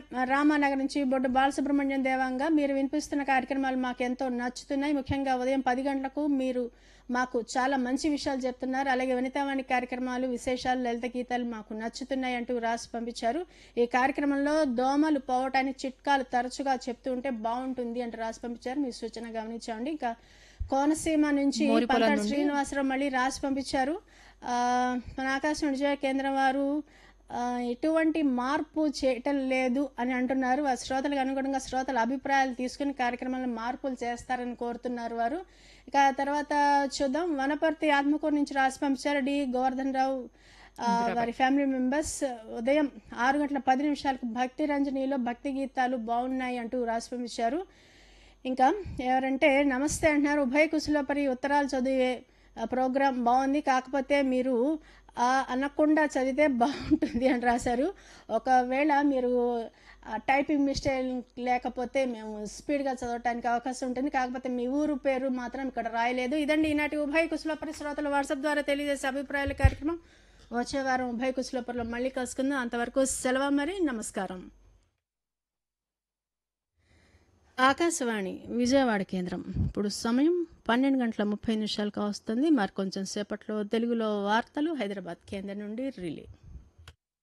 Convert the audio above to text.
రామానగర్ నుంచి బొడ్డు బాలసుబ్రహ్మణ్యం దేవంగా మీరు వినిపిస్తున్న కార్యక్రమాలు మాకు ఎంతో నచ్చుతున్నాయి. ముఖ్యంగా ఉదయం 10 గంటలకు మీరు మాకు చాలా మంచి విషయాలు చెప్తున్నారు. అలాగే వనితావాణి కార్యక్రమాలు, విశేషాలు, లలిత గీతాలు మాకు నచ్చుతున్నాయి అంటూ రాసి పంపించారు. ఈ కార్యక్రమంలో దోమలు పోవటానికి చిట్కాలు తరచుగా చెప్తూ ఉంటే బాగుంటుంది అంటూ రాసి పంపించారు. మీ సూచన గమనించండి. ఇంకా కోనసీమ నుంచి పంతాడు శ్రీనివాసరావు మళ్ళీ రాసి పంపించారు. మన ఆకాశవాణి విజయ కేంద్రం వారు ఎటువంటి మార్పు చేయటం లేదు అని అంటున్నారు. ఆ శ్రోతలకు అనుగుణంగా శ్రోతల అభిప్రాయాలు తీసుకుని కార్యక్రమంలో మార్పులు చేస్తారని కోరుతున్నారు వారు. ఇక తర్వాత చూద్దాం. వనపర్తి ఆత్మకూరు నుంచి రాసి పంపించారు డి గోవర్ధన్ రావు వారి ఫ్యామిలీ మెంబర్స్. ఉదయం 6:10 భక్తి రంజనీలో భక్తి గీతాలు బాగున్నాయి అంటూ రాసి పంపించారు. ఇంకా ఎవరంటే నమస్తే అంటున్నారు. ఉభయ కుశలోపరి ఉత్తరాలు చదివే ప్రోగ్రాం బాగుంది, కాకపోతే మీరు అనకుండా చదివితే బాగుంటుంది అని రాశారు. ఒకవేళ మీరు టైపింగ్ మిస్టేక్ లేకపోతే మేము స్పీడ్గా చదవడానికి అవకాశం ఉంటుంది, కాకపోతే మీ ఊరు పేరు మాత్రం ఇక్కడ రాయలేదు. ఇదండి ఈనాటి ఉభయ కుశలోపరి శ్రోతలు వాట్సాప్ ద్వారా తెలియజేసే అభిప్రాయాల కార్యక్రమం. వచ్చే వారం ఉభయ కుశలోపరిలో మళ్ళీ కలుసుకుందాం. అంతవరకు సెలవు, మరి నమస్కారం. ఆకాశవాణి విజయవాడ కేంద్రం. ఇప్పుడు సమయం 12:30 కావస్తుంది. మరి కొంచెం సేపట్లో తెలుగులో వార్తలు హైదరాబాద్ కేంద్రం నుండి రిలే.